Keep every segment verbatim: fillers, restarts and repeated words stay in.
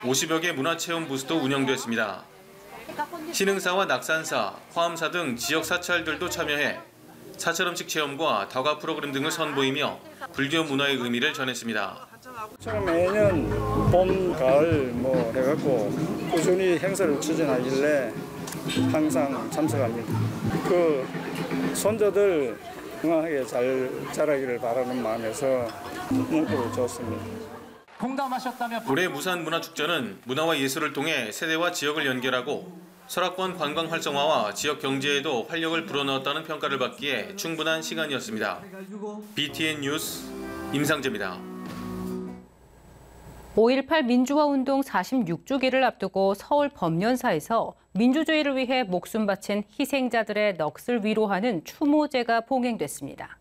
오십여 개 문화체험 부스도 운영됐습니다. 신흥사와 낙산사, 화엄사 등 지역 사찰들도 참여해 사찰음식 체험과 다과 프로그램 등을 선보이며 불교 문화의 의미를 전했습니다. 매년 봄, 가을 뭐 해갖고 꾸준히 행사를 추진하길래 항상 참석합니다. 그 손자들 건강하게 잘 자라기를 바라는 마음에서 문구를 줬습니다. 올해 무산문화축제는 문화와 예술을 통해 세대와 지역을 연결하고 설악권 관광 활성화와 지역 경제에도 활력을 불어넣었다는 평가를 받기에 충분한 시간이었습니다. 비티엔 뉴스 임상재입니다. 오일팔 민주화운동 사십육 주기를 앞두고 서울 법련사에서 민주주의를 위해 목숨 바친 희생자들의 넋을 위로하는 추모제가 봉행됐습니다.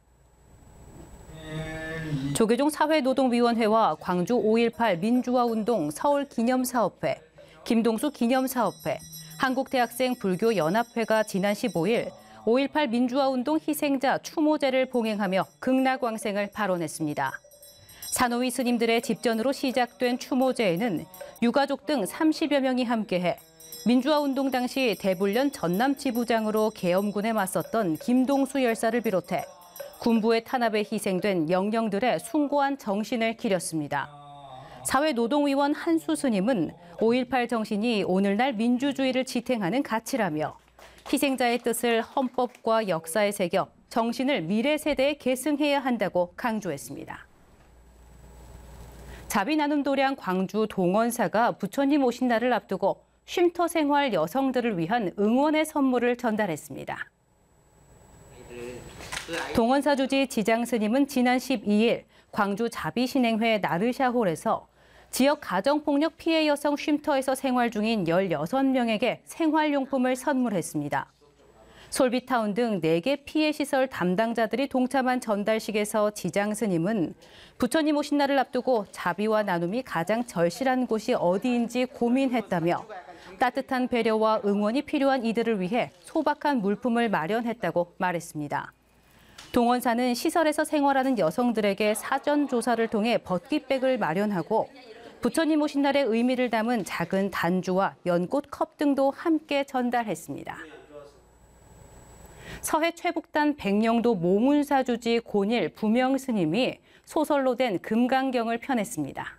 조계종 사회노동위원회와 광주 오일팔 민주화운동 서울기념사업회, 김동수 기념사업회, 한국대학생 불교연합회가 지난 십오일 오일팔 민주화운동 희생자 추모제를 봉행하며 극락왕생을 발언했습니다. 산호위 스님들의 집전으로 시작된 추모제에는 유가족 등 삼십여 명이 함께해 민주화운동 당시 대불련 전남 지부장으로 계엄군에 맞섰던 김동수 열사를 비롯해 군부의 탄압에 희생된 영령들의 숭고한 정신을 기렸습니다. 사회노동위원 한수 스님은 오일팔 정신이 오늘날 민주주의를 지탱하는 가치라며 희생자의 뜻을 헌법과 역사에 새겨 정신을 미래 세대에 계승해야 한다고 강조했습니다. 자비나눔도량 광주 동원사가 부처님 오신 날을 앞두고 쉼터 생활 여성들을 위한 응원의 선물을 전달했습니다. 동원사 주지 지장 스님은 지난 십이일 광주 자비신행회 나르샤홀에서 지역 가정폭력 피해 여성 쉼터에서 생활 중인 열여섯 명에게 생활용품을 선물했습니다. 솔비타운 등 네 개 피해 시설 담당자들이 동참한 전달식에서 지장 스님은 부처님 오신 날을 앞두고 자비와 나눔이 가장 절실한 곳이 어디인지 고민했다며 따뜻한 배려와 응원이 필요한 이들을 위해 소박한 물품을 마련했다고 말했습니다. 동원사는 시설에서 생활하는 여성들에게 사전 조사를 통해 버킷백을 마련하고 부처님 오신 날의 의미를 담은 작은 단주와 연꽃 컵 등도 함께 전달했습니다. 서해 최북단 백령도 몽운사 주지 곤일 부명 스님이 소설로 된 금강경을 펴냈습니다.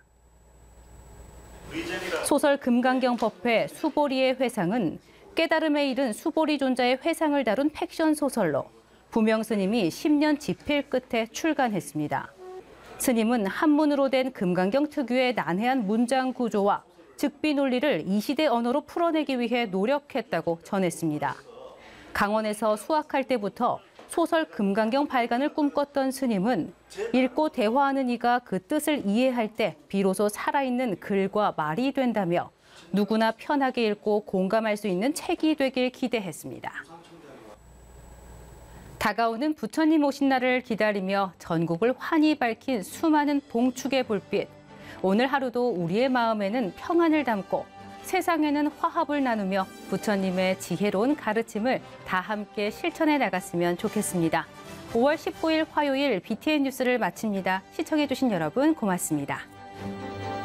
소설 금강경 법회 수보리의 회상은 깨달음에 이른 수보리 존자의 회상을 다룬 팩션 소설로 부명 스님이 십 년 집필 끝에 출간했습니다. 스님은 한문으로 된 금강경 특유의 난해한 문장 구조와 즉비 논리를 이 시대 언어로 풀어내기 위해 노력했다고 전했습니다. 강원에서 수학할 때부터 소설 금강경 발간을 꿈꿨던 스님은 읽고 대화하는 이가 그 뜻을 이해할 때 비로소 살아있는 글과 말이 된다며 누구나 편하게 읽고 공감할 수 있는 책이 되길 기대했습니다. 다가오는 부처님 오신 날을 기다리며 전국을 환히 밝힌 수많은 봉축의 불빛. 오늘 하루도 우리의 마음에는 평안을 담고 세상에는 화합을 나누며 부처님의 지혜로운 가르침을 다 함께 실천해 나갔으면 좋겠습니다. 오월 십구일 화요일 비티엔 뉴스를 마칩니다. 시청해주신 여러분 고맙습니다.